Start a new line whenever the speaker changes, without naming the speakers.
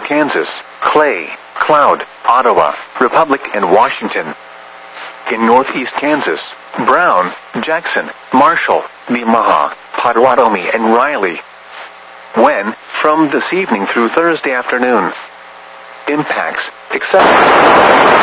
Kansas, Clay, Cloud, Ottawa, Republic, and Washington. In northeast Kansas, Brown, Jackson, Marshall, Nemaha, Potawatomi, and Riley. When, from this evening through Thursday afternoon. Impacts, except